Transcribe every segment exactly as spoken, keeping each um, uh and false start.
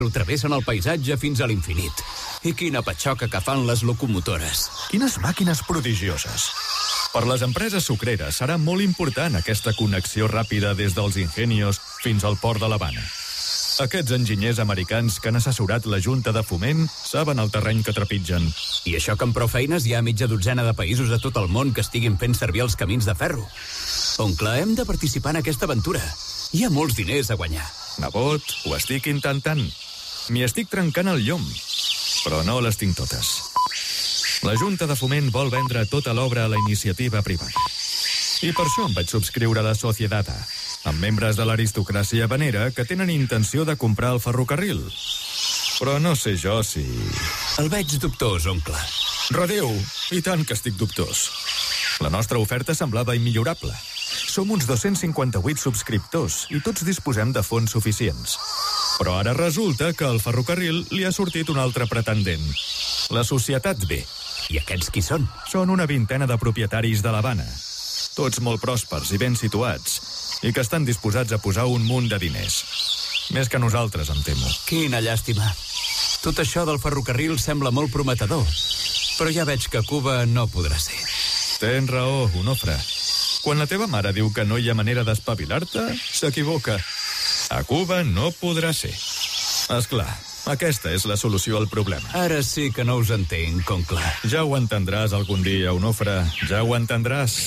ho travessen el paisatge fins a l'infinit. I quina patxoca que fan les locomotores. Quines màquines prodigioses. Per les empreses sucreres serà molt important aquesta connexió ràpida des dels ingenios fins al port de l'Havana. Aquests enginyers americans que han assessorat la Junta de Foment saben el terreny que trepitgen. I això que amb prou feines hi ha mitja dotzena de països a tot el món que estiguin fent servir els camins de ferro. Oncle, hem de participar en aquesta aventura. Hi ha molts diners a guanyar. Nebot, ho estic intentant. M'hi estic trencant el llom, però no les tinc totes. La Junta de Foment vol vendre tota l'obra a la iniciativa privada. I per això em vaig subscriure a la Sociedad, amb membres de l'aristocràcia habanera que tenen intenció de comprar el ferrocarril. Però no sé jo si... El veig dubtós, oncle. Redéu, i tant que estic dubtós. La nostra oferta semblava immillorable. Som uns dos-cents cinquanta-vuit subscriptors i tots disposem de fons suficients. Però ara resulta que al ferrocarril li ha sortit un altre pretendent. La Societat B. I aquests qui són? Són una vintena de propietaris de l'Havana. Tots molt pròspers i ben situats, i que estan disposats a posar un munt de diners. Més que nosaltres, em temo. Quina llàstima. Tot això del ferrocarril sembla molt prometedor, però ja veig que Cuba no podrà ser. Tens raó, Onofre. Quan la teva mare diu que no hi ha manera d'espavilar-te, s'equivoca. A Cuba no podrà ser. Esclar, aquesta és la solució al problema. Ara sí que no us entenc, oncle. Ja ho entendràs algun dia, Onofre. Ja ho entendràs.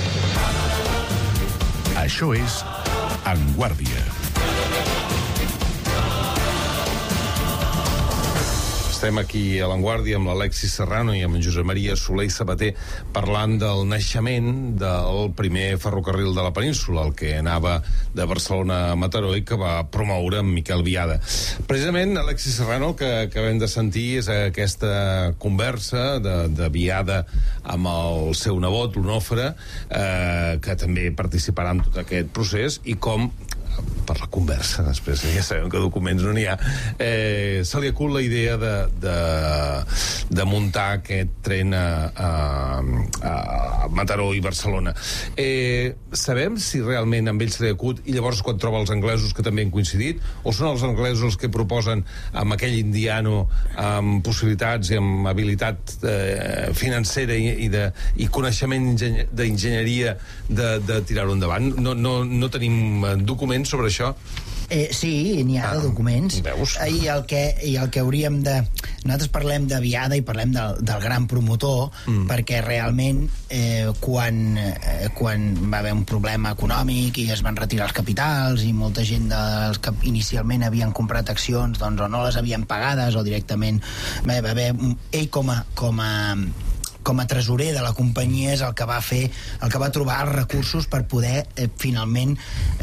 Això és En Guàrdia. Estem aquí a l'Avantguàrdia amb l'Alexis Serrano i amb en Josep Maria Soler i Sabater parlant del naixement del primer ferrocarril de la península, el que anava de Barcelona a Mataró i que va promoure en Miquel Biada. Precisament, Alexis Serrano, el que acabem de sentir és aquesta conversa de, de Biada amb el seu nebot, l'Onofre, eh, que també participarà en tot aquest procés, i com per la conversa, després ja sabem que documents no n'hi ha, eh, se li acut la idea de, de, de muntar aquest tren a, a, a Mataró i Barcelona. Eh, sabem si realment amb ells se li acut i llavors quan troba els anglesos que també han coincidit, o són els anglesos que proposen amb aquell indiano amb possibilitats i amb habilitat eh, financera i, i, de, i coneixement d'enginyeria de, de tirar-ho endavant? No, no, no tenim documents sobre això? Eh, sí, n'hi ha ah, de documents. Veus? I el, que, I el que hauríem de... Nosaltres parlem de Biada i parlem del, del gran promotor, mm. perquè realment eh, quan, eh, quan va haver un problema econòmic i es van retirar els capitals i molta gent dels que inicialment havien comprat accions doncs o no les havien pagades o directament va haver... Ell com a... Com a com a tresorer de la companyia és el que va fer, el que va trobar els recursos per poder eh, finalment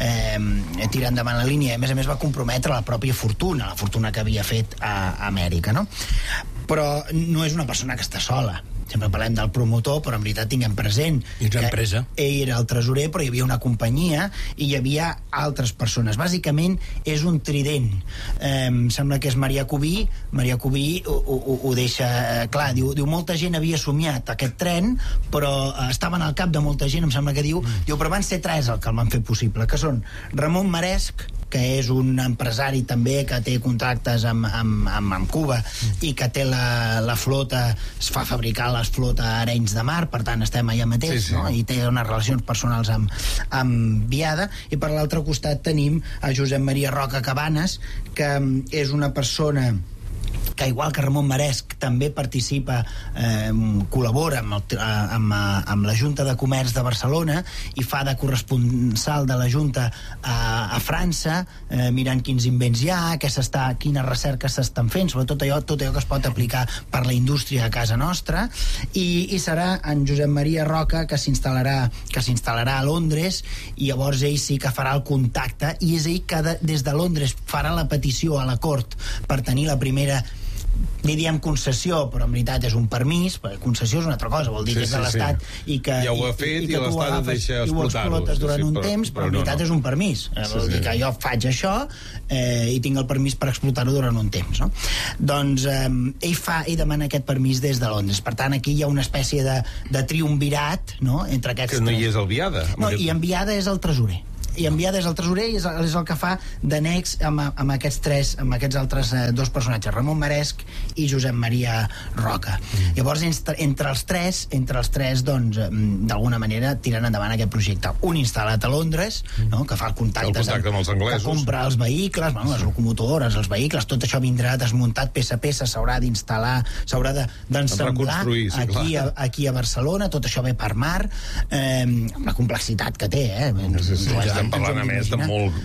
eh, tirar endavant la línia. A més a més va comprometre la pròpia fortuna, la fortuna que havia fet a, a Amèrica, no? Però no és una persona que està sola. Sempre parlem del promotor, però en veritat tinguem present I que empresa. Ell era el tresorer, però hi havia una companyia i hi havia altres persones. Bàsicament és un trident. Eh, em sembla que és Marià Cubí. Marià Cubí ho, ho, ho deixa clar. Diu, diu, molta gent havia somiat aquest tren, però eh, estaven al cap de molta gent, em sembla que diu, mm. diu però van ser tres el que el van fer possible, que són Ramon Maresc, que és un empresari també que té contractes amb, amb, amb, amb Cuba mm. i que té la, la flota, es fa fabricar les flotes a Arenys de Mar, per tant estem allà mateix, sí, sí. No? I té unes relacions personals amb, amb Biada. I per l'altre costat tenim a Josep Maria Roca Cabanes, que és una persona que igual que Ramon Maresc també participa, eh, col·labora amb, el, amb, amb la Junta de Comerç de Barcelona i fa de corresponsal de la Junta a, a França, eh, mirant quins invents hi ha, que s'està, quines recerques s'estan fent, sobretot allò, tot allò que es pot aplicar per la indústria a casa nostra, i, i serà en Josep Maria Roca que s'instal·larà que s'instal·larà a Londres, i llavors ell sí que farà el contacte, i és ell que de, des de Londres farà la petició a la cort per tenir la primera, diríem concessió, però en veritat és un permís, perquè concessió és una altra cosa, vol dir sí, que és de l'Estat sí. i que, ja ho ha fet i, i, i que tu ho agafes i ho explotes durant sí, un però, temps, però, però en veritat no, no. és un permís. Sí, vol dir sí. que jo faig això eh, i tinc el permís per explotar-ho durant un temps, no? Doncs eh, ell fa, ell demana aquest permís des de Londres. Per tant, aquí hi ha una espècie de, de triumvirat, no?, entre aquests que no tres. hi és el Biada. No, i en Biada és el tresorer. i enviades al tresorer, i és, és el que fa d'annex amb, amb aquests tres, amb aquests altres eh, dos personatges, Ramon Maresc i Josep Maria Roca. Mm. Llavors, entre, entre els tres, entre els tres, doncs, d'alguna manera, tiren endavant aquest projecte. Un instal·lat a Londres, no?, que fa el contacte, el contacte amb els anglesos, que compra els vehicles, bueno, les locomotores, els vehicles, tot això vindrà desmuntat peça a peça, s'haurà d'instal·lar, s'haurà d'ensemblar de, sí, aquí, a, aquí a Barcelona, tot això ve per mar, eh, amb la complexitat que té, eh? Sí, sí, no estem parlant, a més, de molt...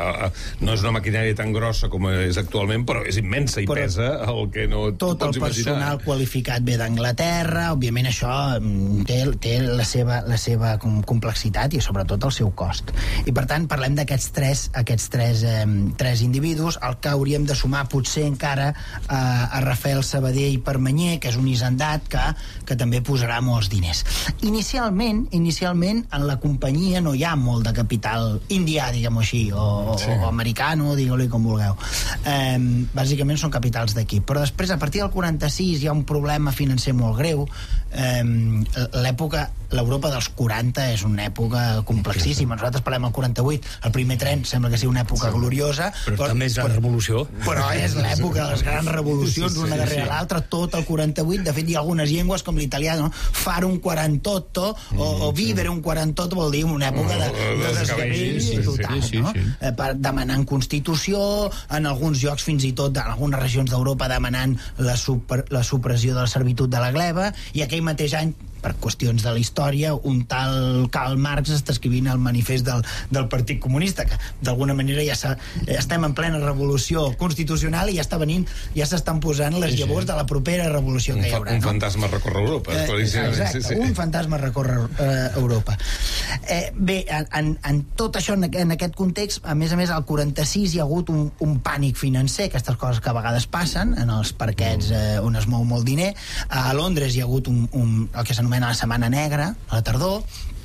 No és una maquinària tan grossa com és actualment, però és immensa i però pesa el que no tot el personal imaginar. Qualificat ve d'Anglaterra, òbviament això té, té la seva, la seva complexitat i sobretot el seu cost. I per tant parlem d'aquests tres, aquests tres, eh, tres individus, el que hauríem de sumar potser encara eh, a Rafael Sabadell Permanyer, que és un hisendat que, que també posarà molts diners. Inicialment, inicialment en la companyia no hi ha molt de capital indià, diguem-ho així, o, sí. o americano, digueu-li com vulgueu. Eh, bàsicament són capitals d'aquí. Però després, a partir del quaranta-sis, hi ha un problema financer molt greu. Eh, l'època, l'Europa dels quaranta és una època complexíssima. Nosaltres parlem del quaranta-vuit, el primer tren sembla que sigui una època gloriosa. Però, però també és la revolució. Però és l'època de les grans revolucions, sí, sí, una darrere sí. l'altra, tot el quaranta-vuit. De fet, hi ha algunes llengües, com l'italià, no? Fare un quarantotto, o, o vivere un quarantotto, vol dir una època de, de desgavell sí, total, sí, sí, no? Sí, sí. Eh, per, demanant constitució, en alguns llocs fins i tot, en algunes regions d'Europa demanant la, super, la supressió de la servitud de la gleba, i aquell mateix any, per qüestions de la història, un tal Karl Marx està escrivint el manifest del, del Partit Comunista, que d'alguna manera ja, ja estem en plena revolució constitucional i ja està venint, ja s'estan posant les sí, llavors sí. de la propera revolució un que hi haurà. Un no? fantasma recorre Europa. Eh, exacte, sí, sí. un fantasma recorre eh, Europa. Eh, bé, en, en tot això, en, en aquest context, a més a més, al quaranta-sis hi ha hagut un, un pànic financer, aquestes coses que a vegades passen en els parquets eh, on es mou molt diner. A Londres hi ha hagut un, un, el que s'anomena la Setmana Negra, a la tardor,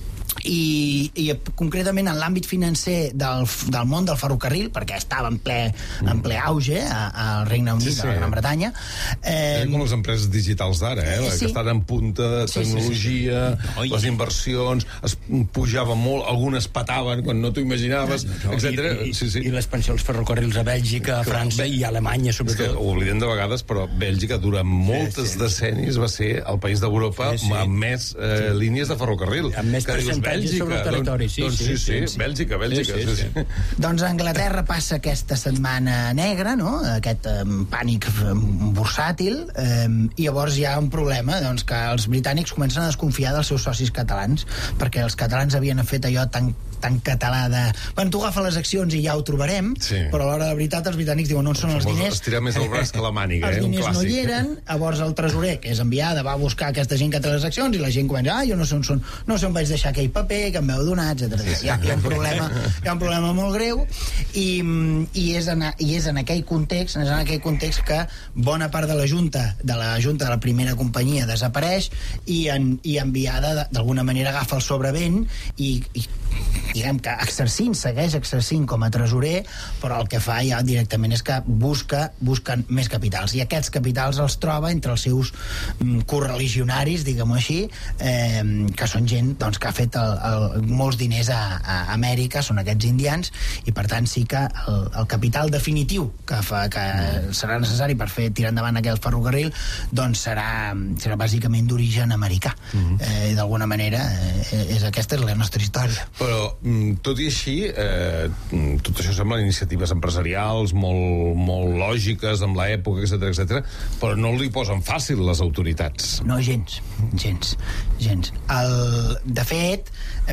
i, i concretament en l'àmbit financer del, del món del ferrocarril, perquè estava en ple, en ple auge al Regne Unit, sí, sí. a la Gran Bretanya. Eh, com les empreses digitals d'ara, eh, sí. que estan en punta de tecnologia, sí, sí, sí. les inversions, es pujaven molt, algunes pataven quan no t'ho imaginaves, no, no, etcètera. I, i, sí, sí. I l'expansió dels ferrocarrils a Bèlgica, a França i a Alemanya, sobretot. Ho oblidem de vegades, però Bèlgica durant moltes sí, sí. decennis va ser el país d'Europa sí, sí. amb més eh, sí. línies de ferrocarril. Amb més percentatges sobre el territori. Sí, doncs, sí, sí, sí, sí. Bèlgica, Bèlgica. Sí, sí, sí. Sí. Doncs a Anglaterra passa aquesta setmana negra, no? Aquest um, pànic bursàtil, um, i llavors hi ha un problema, doncs, que els britànics comencen a desconfiar dels seus socis catalans, perquè els catalans havien fet allò tan tan català de... Bueno, tu agafa les accions i ja ho trobarem, sí. però a l'hora de la veritat els britànics diuen on són els diners... Estirar més el braç que la màniga, els eh? diners no hi eren, llavors el tresorer, que és enviada, va a buscar aquesta gent que té les accions i la gent comença, ah, jo no sé on són, no sé on vaig deixar aquell paper que em veu donar, etcètera. Sí, sí. Hi, ha, hi, ha un problema, hi ha un problema molt greu i, i, és en, i és en aquell context, és en aquell context que bona part de la Junta, de la Junta de la primera companyia desapareix i, en, i enviada d'alguna manera agafa el sobrevent i, i diguem que exercint, segueix exercint com a tresorer, però el que fa ja directament és que busca, busquen més capitals, i aquests capitals els troba entre els seus mm, correligionaris, diguem-ho així, eh, que són gent doncs, que ha fet el, el, molts diners a, a Amèrica, són aquests indians, i per tant sí que el, el capital definitiu que, fa, que serà necessari per fer tirar endavant aquell ferrocarril, doncs serà, serà bàsicament d'origen americà. Mm-hmm. Eh, d'alguna manera, eh, és, aquesta és la nostra història. Però tot i així, eh, tot això semblen iniciatives empresarials molt, molt lògiques amb l'època, etcètera, etcètera, però no li posen fàcil les autoritats. No, gens, gens, gens. El, de fet,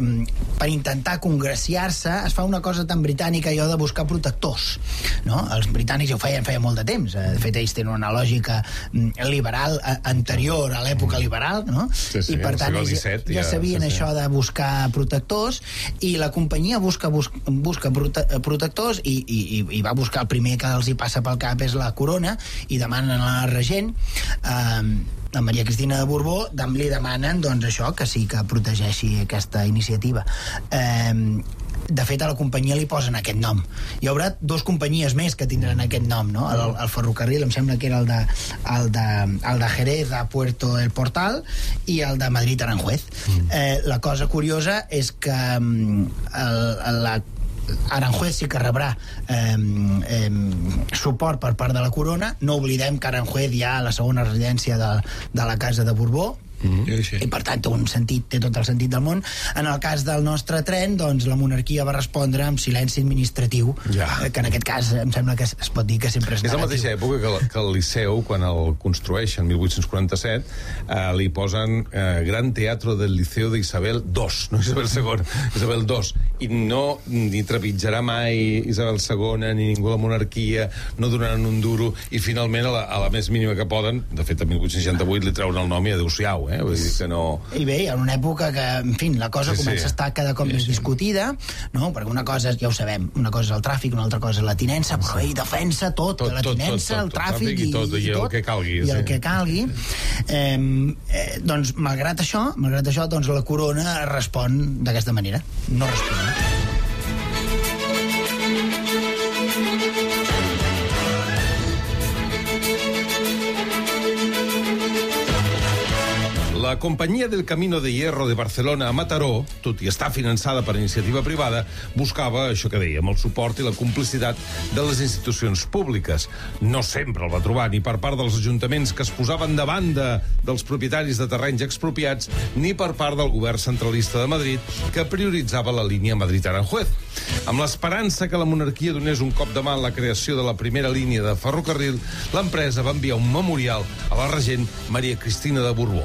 per intentar congraciar-se, es fa una cosa tan britànica, allò de buscar protectors, no? Els britànics ja ho feien, feien molt de temps. De fet, ells tenen una lògica liberal anterior a l'època liberal, no? Sí, sí, i per tant, ells ja, ja sabien sí, sí. això de buscar protectors, i la companyia busca, busca, busca prote protectors i, i, i va buscar el primer que els hi passa pel cap és la corona, i demanen a la regent eh, la Maria Cristina de Borbó, li demanen doncs això, que sí que protegeixi aquesta iniciativa. Eh, de fet a la companyia li posen aquest nom. Hi haurà dos companyies més que tindran aquest nom, no? El, el ferrocarril em sembla que era el de, el de, el de Jerez a Puerto El Portal i el de Madrid Aranjuez. Mm. Eh, la cosa curiosa és que el, la Aranjuez sí que rebrà eh, eh, suport per part de la corona. No oblidem que Aranjuez hi ha la segona residència de, de la Casa de Borbó, Mm-hmm. Sí, sí. i per tant té un sentit, té tot el sentit del món. En el cas del nostre tren, doncs la monarquia va respondre amb silenci administratiu, ja. que en aquest cas em sembla que es, es pot dir que sempre és negatiu. És la mateixa època que el, que el Liceu, quan el construeixen, mil vuit-cents quaranta-set, eh, li posen eh, Gran Teatro del Liceu d'Isabel dos, no Isabel segona, Isabel dos, i no ni trepitjarà mai Isabel segona ni ningú la monarquia, no donaran un duro, i finalment a la, a la més mínima que poden, de fet a mil vuit-cents seixanta-vuit li treuen el nom i adéu-siau, eh? Vull dir que no... I bé, en una època que, en fi, la cosa sí, comença sí. a estar cada cop sí, més sí. discutida, no? Perquè una cosa, ja ho sabem, una cosa és el tràfic, una altra cosa és la tinença, però ell defensa tot, tot la tinença, tot, tot, tot, el tràfic, i, tot, i, i tot, el que calgui. I sí. el que calgui. Eh, eh, doncs, malgrat això, malgrat això, doncs la corona respon d'aquesta manera. No respon. La Companyia del Camino de Hierro de Barcelona a Mataró, tot i estar finançada per iniciativa privada, buscava, això que dèiem, el suport i la complicitat de les institucions públiques. No sempre el va trobar, ni per part dels ajuntaments que es posaven davant de, dels propietaris de terrenys expropiats, ni per part del govern centralista de Madrid, que prioritzava la línia Madrid-Aranjuez. Amb l'esperança que la monarquia donés un cop de mà en la creació de la primera línia de ferrocarril, l'empresa va enviar un memorial a la regent Maria Cristina de Borbó.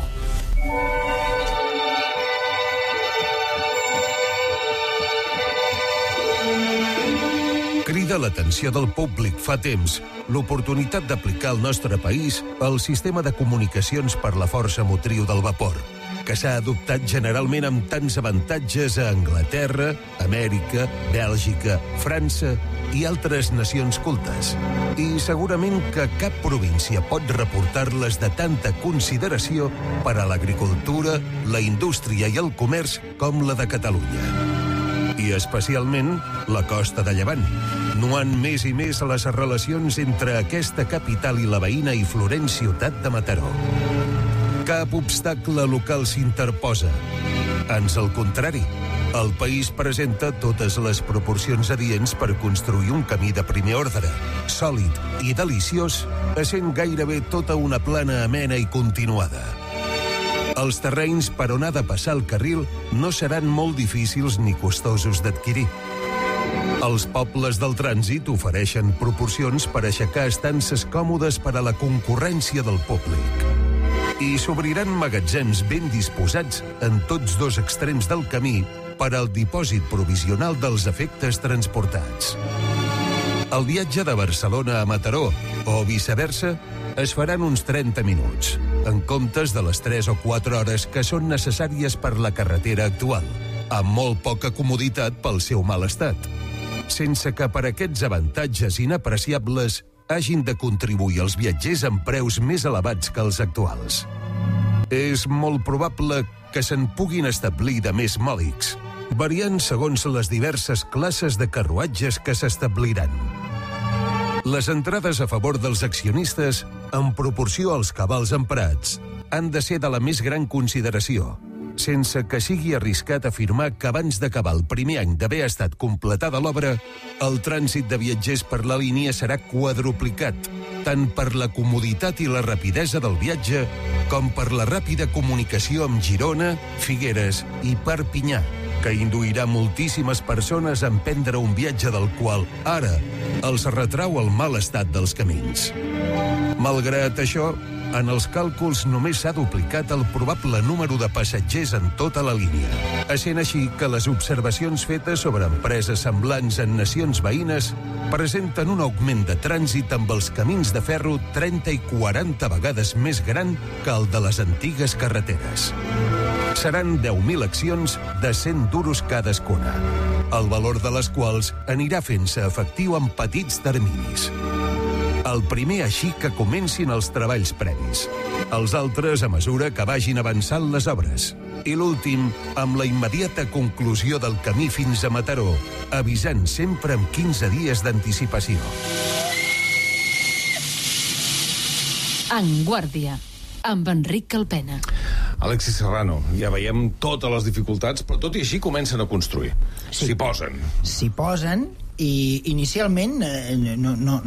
Crida l'atenció del públic fa temps l'oportunitat d'aplicar al nostre país el sistema de comunicacions per la força motriu del vapor, que s'ha adoptat generalment amb tants avantatges a Anglaterra, Amèrica, Bèlgica, França i altres nacions cultes. I segurament que cap província pot reportar-les de tanta consideració per a l'agricultura, la indústria i el comerç com la de Catalunya. I especialment la costa de Llevant, nuant més i més a les relacions entre aquesta capital i la veïna i florent ciutat de Mataró. Cap obstacle local s'interposa. Ans al contrari, el país presenta totes les proporcions adients per construir un camí de primer ordre, sòlid i deliciós, essent gairebé tota una plana amena i continuada. Els terrenys per on ha de passar el carril no seran molt difícils ni costosos d'adquirir. Els pobles del trànsit ofereixen proporcions per aixecar estances còmodes per a la concurrència del públic. I s'obriran magatzems ben disposats en tots dos extrems del camí per al dipòsit provisional dels efectes transportats. El viatge de Barcelona a Mataró, o viceversa, es faran uns trenta minuts, en comptes de les tres o quatre hores que són necessàries per la carretera actual, amb molt poca comoditat pel seu mal estat, sense que per aquests avantatges inapreciables hagin de contribuir els viatgers amb preus més elevats que els actuals. És molt probable que se'n puguin establir de més mòdics, variant segons les diverses classes de carruatges que s'establiran. Les entrades a favor dels accionistes, en proporció als cabals emprats, han de ser de la més gran consideració, sense que sigui arriscat afirmar que abans d'acabar el primer any d'haver estat completada l'obra, el trànsit de viatgers per la línia serà quadruplicat, tant per la comoditat i la rapidesa del viatge, com per la ràpida comunicació amb Girona, Figueres i Perpinyà, que induirà moltíssimes persones a emprendre un viatge del qual, ara, els retrau el mal estat dels camins. Malgrat això, en els càlculs només s'ha duplicat el probable número de passatgers en tota la línia, essent així que les observacions fetes sobre empreses semblants en nacions veïnes presenten un augment de trànsit amb els camins de ferro trenta i quaranta vegades més gran que el de les antigues carreteres. Seran deu mil accions de cent duros cadascuna, el valor de les quals anirà fent-se efectiu en petits terminis. El primer així que comencin els treballs previs, els altres a mesura que vagin avançant les obres, i l'últim amb la immediata conclusió del camí fins a Mataró, avisant sempre amb quinze dies d'anticipació. En Guàrdia, amb Enric Calpena. Alexis Serrano, ja veiem totes les dificultats, però tot i així comencen a construir. Sí. S'hi posen. S'hi posen, i inicialment eh, no, no,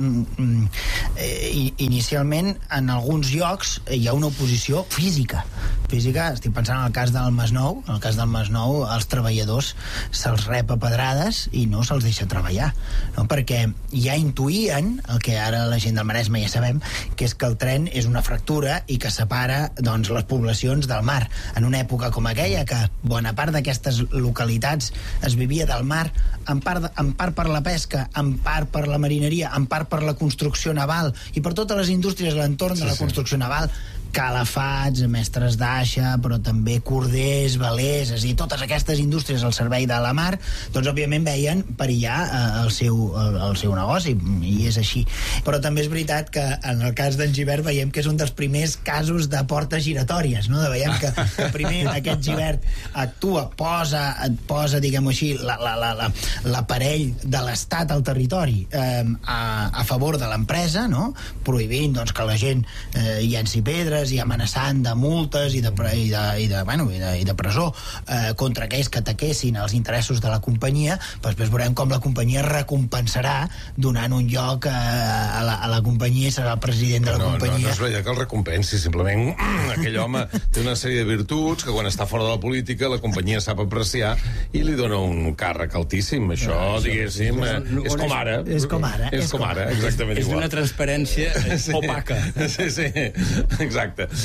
eh, inicialment en alguns llocs hi ha una oposició física física, estic pensant en el cas del Masnou en el cas del Masnou els treballadors se'ls rep a pedrades i no se'ls deixa treballar, no? Perquè ja intuïen, el que ara la gent del Maresme ja sabem, que és que el tren és una fractura i que separa doncs, les poblacions del mar, en una època com aquella que bona part d'aquestes localitats es vivia del mar, en part, en part per la pesca, en part per la marineria, en part per la construcció naval i per totes les indústries a l'entorn sí, de la sí. construcció naval, calafats, mestres d'aixa, però també corders, velers, és a dir, totes aquestes indústries al servei de la mar, doncs òbviament veien perillar eh, el, seu, el, el seu negoci, i és així. Però també és veritat que en el cas d'en Gibert veiem que és un dels primers casos de portes giratòries, no? De veiem que, que primer aquest Gibert actua, posa, et posa, diguem-ho així, la, la, la, la, l'aparell de l'Estat al territori eh, a, a favor de l'empresa, no? Prohibint doncs, que la gent eh, llenci pedres i amenaçant de multes i de, i de, i de, bueno, i de, i de presó eh, contra aquells que ataquessin els interessos de la companyia, però després veurem com la companyia recompensarà donant un lloc a, a, la, a la companyia, serà el president de la no, companyia. No, no és veia que el recompensi, simplement aquell home té una sèrie de virtuts que quan està fora de la política la companyia sap apreciar i li dona un càrrec altíssim. Això, no, diguéssim, és, és, és com ara. És com ara. És com ara, exactament és igual. És d'una transparència sí, opaca. Sí, sí, exacte.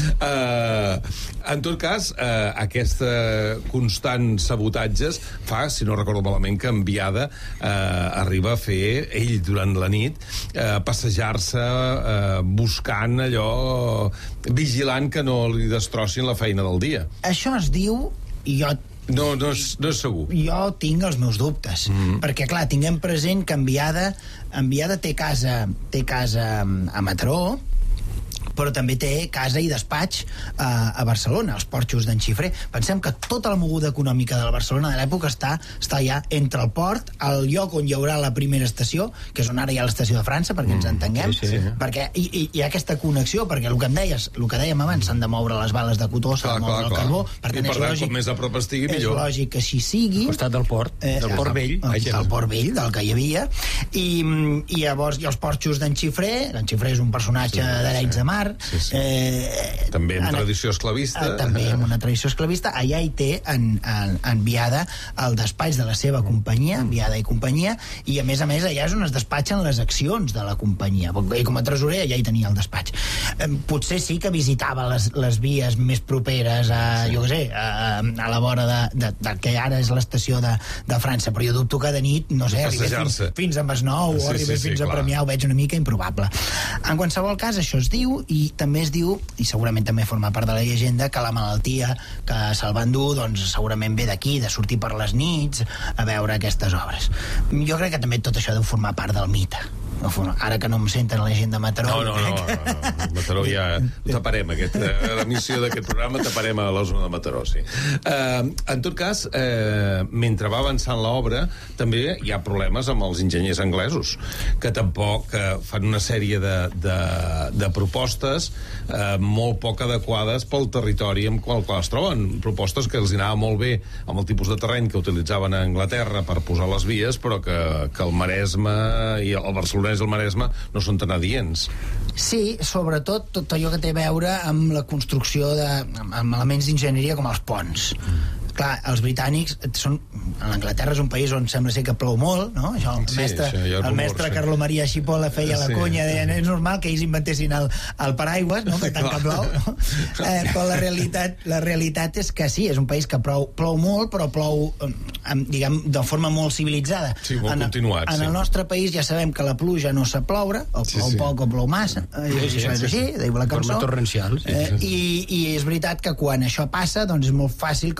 Uh, en tot cas, uh, aquesta constant sabotatges fa, si no recordo malament, que Enviada uh, arriba a fer, ell durant la nit, uh, passejar-se uh, buscant allò, vigilant que no li destrossin la feina del dia. Això es diu, i jo No, no, és, no és segur. Jo tinc els meus dubtes, mm. perquè, clar, tinguem present que Enviada, Enviada té casa, té casa a Mataró, però també té casa i despatx a, a Barcelona, als porxos d'en Xifré. Pensem que tota la moguda econòmica de la Barcelona de l'època està, està ja entre el port, el lloc on hi haurà la primera estació, que és on ara hi ha l'estació de França, perquè ens entenguem, sí, sí. perquè hi, hi, hi ha aquesta connexió, perquè el que em deies, el que dèiem abans, s'han de moure les bales de cotó, s'ha de moure el carbó, per tant, I per és tant, lògic, com més a prop estigui, millor. És lògic que així sigui. Al costat del port, eh, del port vell. El, del port vell, del que hi havia, i, i llavors hi ha els porxos d'en Xifré, en Xifré és un personatge sí, d'Arenys sí. de Mar, sí, sí. eh, també en tradició esclavista, eh, també en una tradició esclavista, allà hi té en, en, enviada el despatx de la seva companyia, Enviada i companyia, i a més a més allà és on es despatxen les accions de la companyia, i com a tresorer allà hi tenia el despatx. Eh, potser sí que visitava les, les vies més properes a, sí. jo què sé, a, a la vora de, de, de que ara és l'estació de, de França, però jo dubto que de nit, no sé, arribés fins, fins a Masnou sí, o arribés sí, sí, fins clar. a Premià, ho veig una mica improbable. En qualsevol cas, això es diu, i també es diu, i segurament també forma part de la llegenda, que la malaltia que se'l va endur, doncs segurament ve d'aquí, de sortir per les nits a veure aquestes obres. Jo crec que també tot això deu formar part del mite. Ara que no em senten la gent de Mataró. No, no, no, no. Mataró ja taparem aquesta l'emissió d'aquest programa, taparem a la zona de Mataró, sí. Uh, en tot cas, uh, mentre va avançant l'obra, també hi ha problemes amb els enginyers anglesos, que tampoc uh, fan una sèrie de, de, de propostes uh, molt poc adequades pel territori amb qual, qual es troben. Propostes que els anava molt bé amb el tipus de terreny que utilitzaven a Anglaterra per posar les vies, però que, que el Maresme i el Barcelonès i el Maresme no són tan adients. Sí, sobretot tot allò que té a veure amb la construcció de, amb elements d'enginyeria com els ponts. Mm. Clar, els britànics són... L'Anglaterra és un país on sembla ser que plou molt, no? Això, el sí, mestre, sí, el el mestre sí. Carlo Maria Scipolla feia la sí. conya, deien, és normal que ells inventessin el, el paraigües, no? Per tant que plou, no? Eh, però la realitat, la realitat és que sí, és un país que plou, plou molt, però plou, diguem, de forma molt civilitzada. Sí, molt en, continuat. En sí. el nostre país ja sabem que la pluja no sap ploure, o plou sí, sí. poc o plou massa, eh, sí, sí, això és així, diu la cançó. Forma torrencial. Eh, i, I és veritat que quan això passa, doncs és molt fàcil que un pont de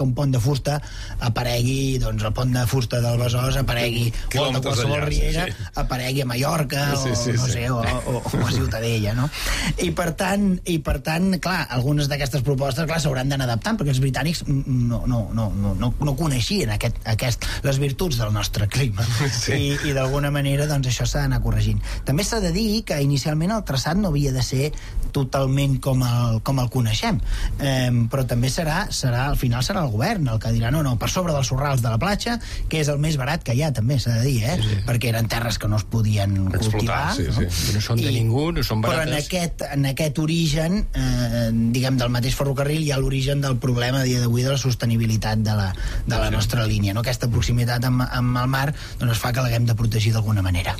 fusta aparegui, doncs, el pont de fusta del Besòs aparegui, o de qualsevol riera sí. aparegui a Mallorca sí, sí, o no sí. sé, o, o, o a Ciutadella, no? I per tant, i per tant clar, algunes d'aquestes propostes, clar, s'hauran d'anar adaptant, perquè els britànics no, no, no, no, no, no coneixien aquest, aquest, les virtuts del nostre clima. Sí. I, i d'alguna manera, doncs, això s'ha d'anar corregint. També s'ha de dir que inicialment el traçat no havia de ser totalment com el, com el coneixem, eh, però també serà, serà, al final serà el govern el que dirà, no, no, per sobre dels sorrals de la platja, que és el més barat que hi ha, també s'ha de dir, eh? Sí, sí. Perquè eren terres que no es podien explotar, cultivar, sí, sí. No? no són de I, ningú, no són barates. Però en aquest, en aquest origen, eh, diguem, del mateix ferrocarril, hi ha l'origen del problema a dia d'avui de la sostenibilitat de la, de la nostra línia, no? Aquesta proximitat amb, amb el mar, doncs fa que l'haguem de protegir d'alguna manera.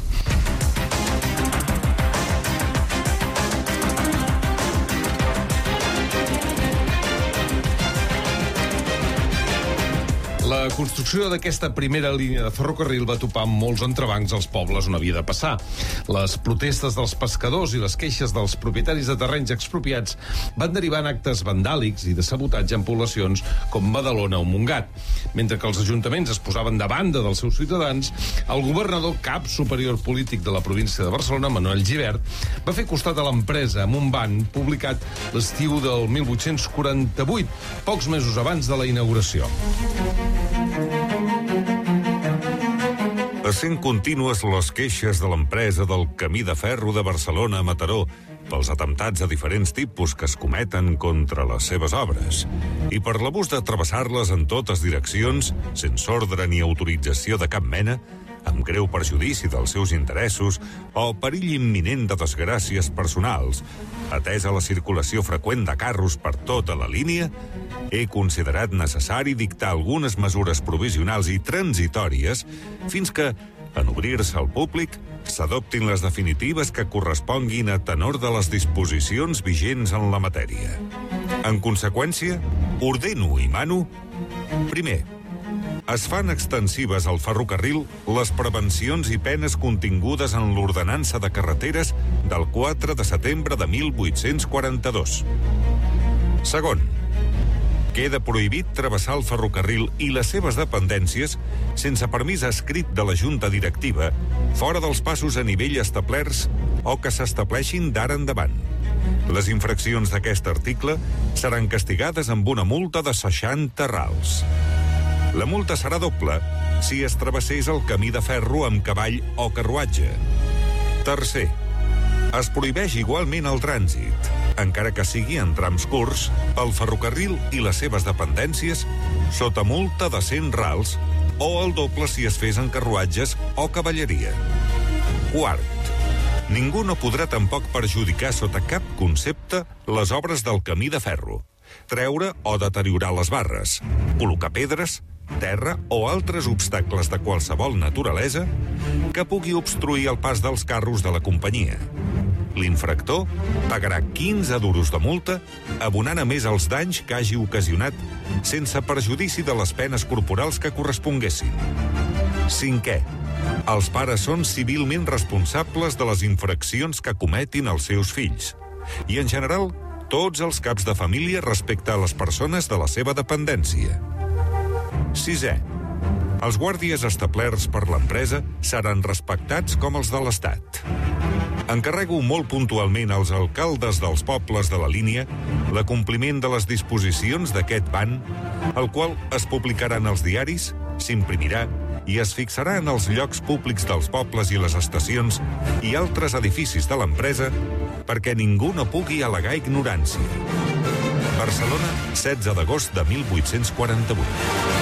La construcció d'aquesta primera línia de ferrocarril va topar amb molts entrebancs als pobles on havia de passar. Les protestes dels pescadors i les queixes dels propietaris de terrenys expropiats van derivar en actes vandàlics i de sabotatge en poblacions com Badalona o Montgat. Mentre que els ajuntaments es posaven de banda dels seus ciutadans, el governador cap superior polític de la província de Barcelona, Manuel Gibert, va fer costat a l'empresa amb un ban publicat l'estiu del mil vuit-cents quaranta-vuit, pocs mesos abans de la inauguració. Essent contínues les queixes de l'empresa del Camí de Ferro de Barcelona a Mataró pels atemptats a diferents tipus que es cometen contra les seves obres i per l'abús de travessar-les en totes direccions sense ordre ni autorització de cap mena, amb greu perjudici dels seus interessos o perill imminent de desgràcies personals, atesa la circulació freqüent de carros per tota la línia, he considerat necessari dictar algunes mesures provisionals i transitòries fins que, en obrir-se al públic, s'adoptin les definitives que corresponguin a tenor de les disposicions vigents en la matèria. En conseqüència, ordeno i mano, primer, es fan extensives al ferrocarril les prevencions i penes contingudes en l'ordenança de carreteres del quatre de setembre de mil vuit-cents quaranta-dos. Segon, queda prohibit travessar el ferrocarril i les seves dependències sense permís escrit de la Junta Directiva, fora dels passos a nivell establerts o que s'estableixin d'ara endavant. Les infraccions d'aquest article seran castigades amb una multa de seixanta rals. La multa serà doble si es travessés el camí de ferro amb cavall o carruatge. Tercer, es prohibeix igualment el trànsit, encara que sigui en trams curts, pel ferrocarril i les seves dependències, sota multa de cent rals o el doble si es fes en carruatges o cavalleria. Quart, ningú no podrà tampoc perjudicar sota cap concepte les obres del camí de ferro, treure o deteriorar les barres, col·locar pedres, terra o altres obstacles de qualsevol naturalesa que pugui obstruir el pas dels carros de la companyia. L'infractor pagarà quinze duros de multa, abonant a més els danys que hagi ocasionat sense perjudici de les penes corporals que corresponguessin. Cinquè, els pares són civilment responsables de les infraccions que cometin els seus fills i, en general, tots els caps de família respecte a les persones de la seva dependència. Sisè, els guàrdies establerts per l'empresa seran respectats com els de l'Estat. Encarrego molt puntualment als alcaldes dels pobles de la línia l'acompliment de les disposicions d'aquest ban, el qual es publicarà en els diaris, s'imprimirà i es fixarà en els llocs públics dels pobles i les estacions i altres edificis de l'empresa perquè ningú no pugui al·legar ignorància. Barcelona, setze d'agost de mil vuit-cents quaranta-vuit.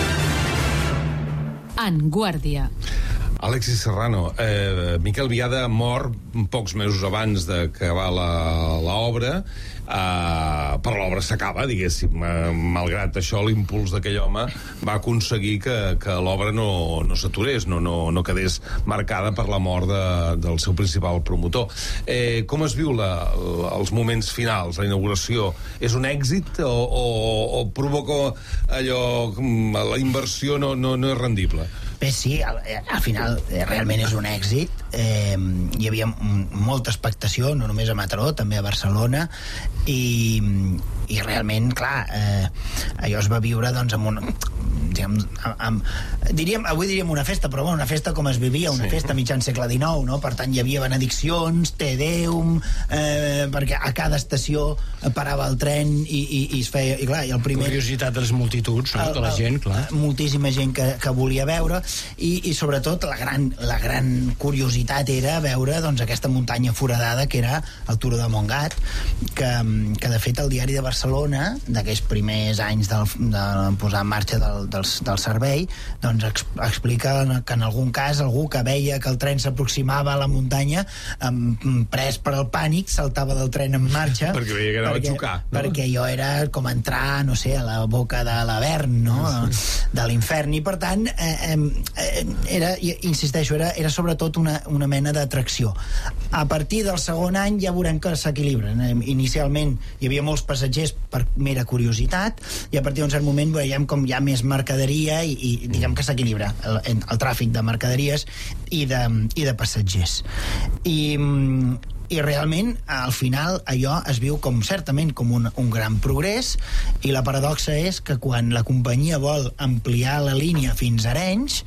En Guàrdia. Alexis Serrano, eh, Miquel Biada mor pocs mesos abans d'acabar l'obra, eh, però l'obra s'acaba, diguéssim. Eh, malgrat això, l'impuls d'aquell home va aconseguir que, que l'obra no, no s'aturés, no, no, no quedés marcada per la mort de, del seu principal promotor. Eh, com es viu la, la, els moments finals, la inauguració? És un èxit o, o, o provoca allò, la inversió no, no, no és rendible? Bé, sí, al, al final eh, realment és un èxit. Eh, hi havia molta expectació, no només a Mataró, també a Barcelona, i, i realment, clar, eh, allò es va viure doncs amb un... Diguem, amb, amb, diríem, avui diríem una festa, però bueno, una festa com es vivia, una sí. festa mitjan segle dinou, no? Per tant, hi havia benediccions, Te Deum, eh, perquè a cada estació parava el tren i, i, i es feia... I clar, i el primer... Curiositat de les multituds, no? De la gent, clar. Moltíssima gent que, que volia veure, i, i sobretot la gran, la gran curiositat era veure doncs, aquesta muntanya foradada que era el Turó de Montgat, que, que de fet el Diari de Barcelona, d'aquells primers anys del, de posar en marxa del, del, del servei, doncs ex, explica que en algun cas algú que veia que el tren s'aproximava a la muntanya, um, pres per al pànic, saltava del tren en marxa perquè veia que anava perquè, a xocar, no? Perquè allò era com entrar, no sé, a la boca de l'Avern, no? De l'infern, i per tant eh, eh, era, insisteixo, era, era sobretot una, una mena d'atracció. A partir del segon any ja veurem que s'equilibren. Inicialment hi havia molts passatgers per mera curiositat, i a partir d'un cert moment veiem com hi ha més mercaderia i, i diguem que s'equilibra el, el tràfic de mercaderies i de, i de passatgers. I i realment al final allò es viu com certament com un, un gran progrés, i la paradoxa és que quan la companyia vol ampliar la línia fins a Arenys,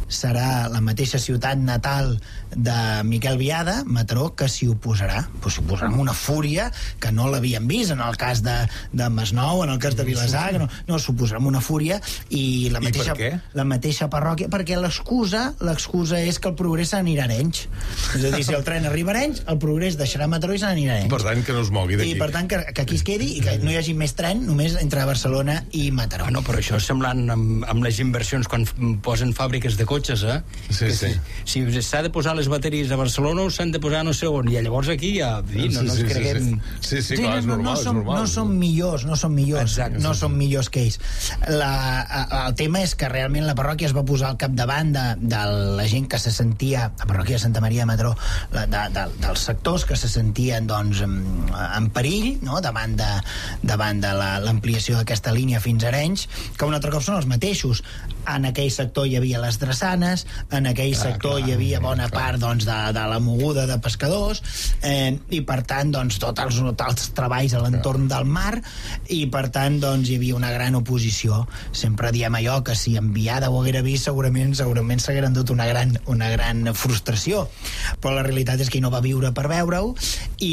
serà la mateixa ciutat natal de Miquel Biada, Mataró, que s'hi oposarà. Pues s'hi oposarà amb una fúria que no l'havien vist en el cas de, de Masnou, en el cas de Vilassar, que no, no s'oposarà amb una fúria, i la mateixa, I per què? La mateixa parròquia, perquè l'excusa l'excusa és que el progrés s'anirà a Arenys. És a dir, si el tren arriba a Arenys, el progrés deixarà Mataró i s'anirà a Arenys. Per tant, que no es mogui d'aquí. I per tant, que, que aquí es quedi i que no hi hagi més tren només entre Barcelona i Mataró. Ah, no, però això és semblant amb, amb les inversions quan posen fàbriques de cotxes, eh? Sí, que sí. Si s'ha de posar les bateries a Barcelona o s'han de posar no sé on, i llavors aquí ja, sí, no, no sí, ens creguem... Sí, sí, sí, sí clar, és no, normal, no, és som, normal. no som millors, no som millors, Exacte, no sí, som sí. millors que ells. La, el tema és que realment la parròquia es va posar al capdavant de, de la gent que se sentia, la parròquia de Santa Maria de Mataró, de, de, de, dels sectors que se sentien doncs, en, en perill, no? davant de, davant de l'ampliació d'aquesta línia fins a Arenys, que un altre cop són els mateixos. En aquell sector hi havia les drassanes, en aquell clar, sector clar, hi havia bona clar. part doncs, de, de la moguda de pescadors, eh, i per tant doncs, tots els, els treballs a l'entorn del mar, i per tant doncs, hi havia una gran oposició. Sempre diem allò que si Enviada ho haguera vist segurament segurament s'haguera endut una gran, una gran frustració, però la realitat és que no va viure per veure-ho, i,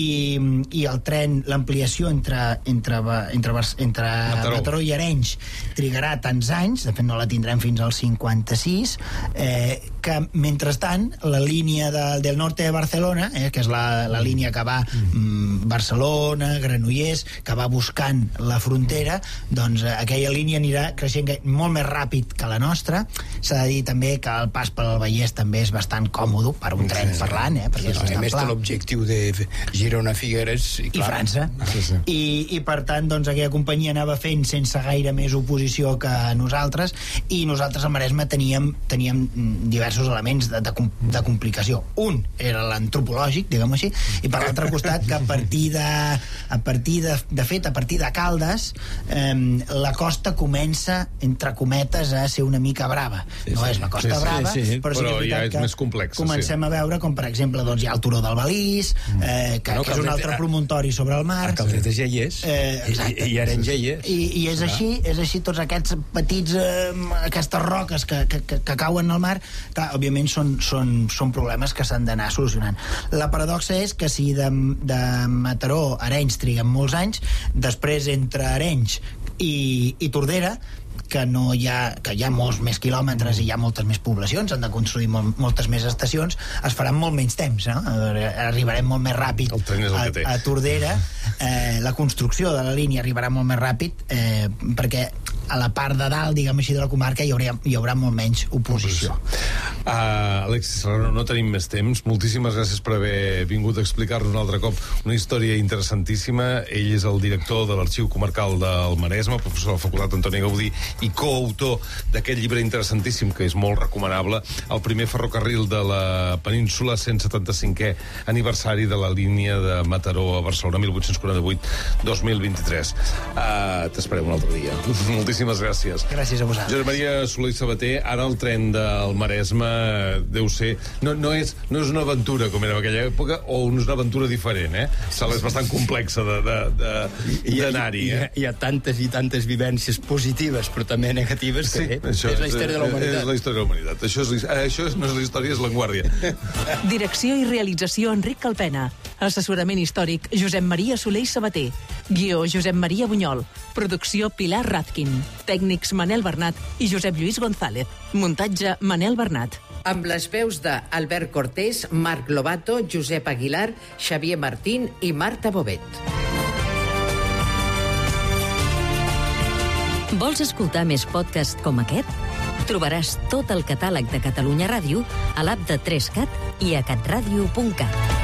i el tren, l'ampliació entre, entre, entre, entre Mataró. Mataró i Arenys trigarà tants anys, de fet no la tindrem fins al cinquanta-sis, eh, que mentrestant la línia de, del norte de Barcelona, eh, que és la, la línia que va mm, Barcelona, Granollers, que va buscant la frontera, doncs eh, aquella línia anirà creixent molt més ràpid que la nostra. S'ha de dir també que el pas per al Vallès també és bastant còmode per un tren parlant, eh, perquè sí, és bastant a més pla. té l'objectiu de Girona-Figueres i, I França. Sí, sí. I, i per tant doncs aquella companyia anava fent sense gaire més oposició que nosaltres, i nosaltres al Maresme teníem, teníem diversos elements de, de, de complicació. Un era l'antropològic, diguem-ho així, i per l'altre costat que a partir de, a partir de, de fet, a partir de Caldes, eh, la costa comença, entre cometes, a ser una mica brava. Sí, no sí. és la costa sí, sí. brava, sí, sí. però, però sí ja és que més complex. Comencem sí. a veure com, per exemple, doncs, hi ha el Turó del Balís, eh, que, no, que és un altre promontori sobre el mar. A Caldes de Geies, eh, i, i Arenys Geies. I, i és així, és així, tots aquests petits, eh, aquestes roques que, que, que, que cauen al mar, clar, òbviament són, són, són problemes que s'han d'anar solucionant. La paradoxa és que si de, de Mataró a Arenys triguen molts anys, després entre Arenys i, i Tordera, que no hi ha, que hi ha molts més quilòmetres i hi ha moltes més poblacions, han de construir molt, moltes més estacions, es faran molt menys temps, no? Arribarem molt més ràpid a, a Tordera, eh, la construcció de la línia arribarà molt més ràpid, eh, perquè a la part de dalt, diguem així, de la comarca hi haurà, hi haurà molt menys oposició. Uh, Alexis Serrano, no tenim més temps. Moltíssimes gràcies per haver vingut a explicar-nos un altre cop una història interessantíssima. Ell és el director de l'Arxiu Comarcal del Maresme, professor de la Facultat Antoni Gaudí i coautor d'aquest llibre interessantíssim que és molt recomanable, el primer ferrocarril de la península, cent setanta-cinquè aniversari de la línia de Mataró a Barcelona, mil vuit-cents quaranta-vuit a dos mil vint-i-tres. Uh, T'esperem un altre dia. Moltíssimes moltíssimes gràcies. Gràcies a vosaltres. Josep Maria Soler i Sabater, ara el tren del Maresme deu ser... No, no, és, no és una aventura com era en aquella època, o és una aventura diferent, eh? És bastant complexa d'anar-hi, eh? Hi ha tantes i tantes vivències positives, però també negatives, que Sí, eh? això és la història de la humanitat. És la història de la humanitat. Això, és, això no és la història, és l'Avantguàrdia. Direcció i realització Enric Calpena. Assessorament històric Josep Maria Soler i Sabater. Guió Josep Maria Bunyol. Producció Pilar Razkin. Tècnics Manel Bernat i Josep Lluís González. Muntatge Manel Bernat. Amb les veus de Albert Cortés, Marc Lobato, Josep Aguilar, Xavier Martín i Marta Bobet. Vols escoltar més podcasts com aquest? Trobaràs tot el catàleg de Catalunya Ràdio a l'app de tres cat i a catradio punt cat.